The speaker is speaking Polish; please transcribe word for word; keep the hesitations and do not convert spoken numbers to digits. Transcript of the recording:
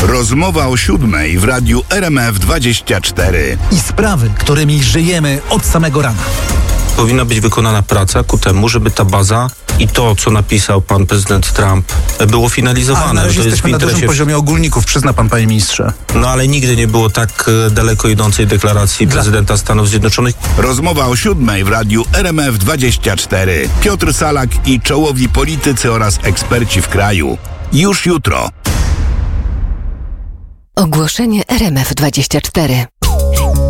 Rozmowa o siódmej w radiu R M F dwadzieścia cztery. I sprawy, którymi żyjemy od samego rana. Powinna być wykonana praca ku temu, żeby ta baza i to, co napisał pan prezydent Trump, było finalizowane. A na razie to jesteśmy jest na dużym poziomie ogólników, przyzna pan, panie ministrze. No ale nigdy nie było tak daleko idącej deklaracji Dla... prezydenta Stanów Zjednoczonych. Rozmowa o siódmej w radiu R M F dwadzieścia cztery. Piotr Salak i czołowi politycy oraz eksperci w kraju. Już jutro. Ogłoszenie R M F dwadzieścia cztery.